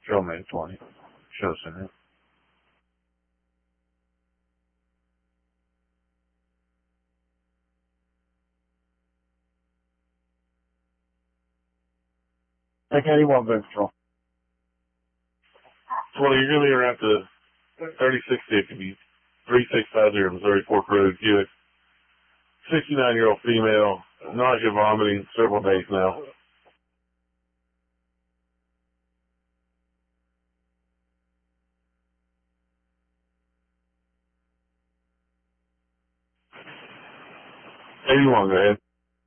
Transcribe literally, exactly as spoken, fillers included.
Show me the twenty. Show center. Take eighty-one, Boom Patrol. twenty, you're going to be around the thirty-six fifty, three six five zero Missouri Fork Road, Hewitt. sixty-nine-year-old female, nausea, vomiting, several days now. eighty-one, go ahead.